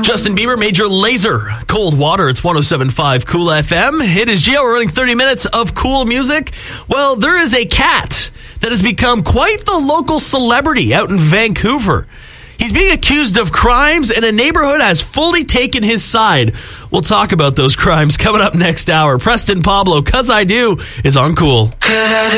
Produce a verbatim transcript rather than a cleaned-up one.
Justin Bieber, Major Lazer, Cold Water. It's one oh seven point five Cool F M. It is Gio. We're running thirty minutes of cool music. Well, there is a cat that has become quite the local celebrity out in Vancouver. He's being accused of crimes, and a neighborhood has fully taken his side. We'll talk about those crimes coming up next hour. Preston Pablo, 'Cause I Do, is on Cool.